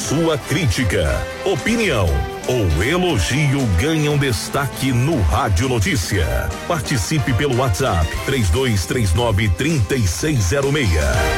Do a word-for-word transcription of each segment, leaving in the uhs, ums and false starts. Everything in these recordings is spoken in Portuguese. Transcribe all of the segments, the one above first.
sua crítica, opinião ou elogio ganham destaque no Rádio Notícia. Participe pelo WhatsApp três dois três nove, três seis zero seis.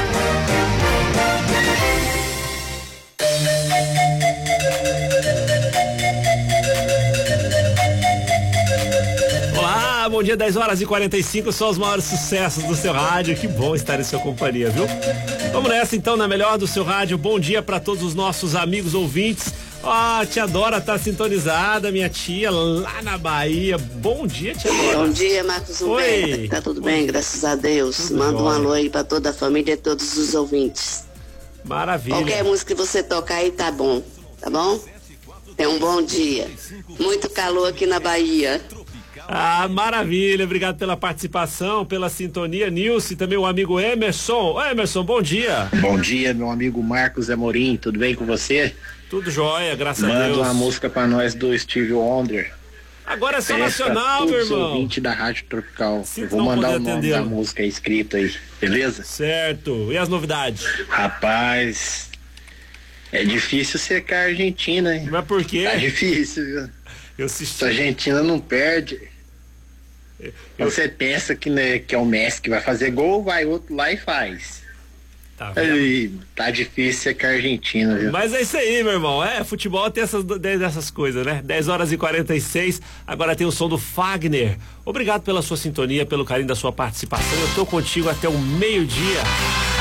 Bom dia, dez horas e quarenta e cinco, são os maiores sucessos do seu rádio. Que bom estar em sua companhia, viu? Vamos nessa então, na melhor do seu rádio. Bom dia para todos os nossos amigos ouvintes. Ó, oh, tia Dora tá sintonizada, minha tia lá na Bahia. Bom dia, tia Dora. Bom dia, Marcos Humberto. Tá tudo bem, graças a Deus. Tudo Manda jóia. Um alô aí pra toda a família e todos os ouvintes. Maravilha. Qualquer música que você tocar aí tá bom, tá bom? Tenha um bom dia. Muito calor aqui na Bahia. Ah, maravilha, obrigado pela participação, pela sintonia, Nilce, também o amigo Emerson. Ô, Emerson, bom dia. Bom dia, meu amigo Marcos Amorim, tudo bem com você? Tudo jóia, graças Manda a Deus. Manda uma música pra nós do Stevie Wonder. Agora é só nacional, meu irmão. ouvinte da Rádio Tropical. Sim, eu vou mandar o nome atendê-lo. da música aí escrito aí, beleza? Certo, e as novidades? Rapaz, é difícil secar a Argentina, hein? Mas por quê? Tá difícil, viu? Eu assisti. Se a Argentina não perde... Eu... Você pensa que, né, que é o Messi que vai fazer gol, vai outro lá e faz. Tá, e, tá difícil ser com a Argentina, viu? Mas é isso aí, meu irmão. É, futebol tem essas, essas coisas, né? dez horas e quarenta e seis. Agora tem o som do Fagner. Obrigado pela sua sintonia, pelo carinho da sua participação. Eu tô contigo até o meio-dia.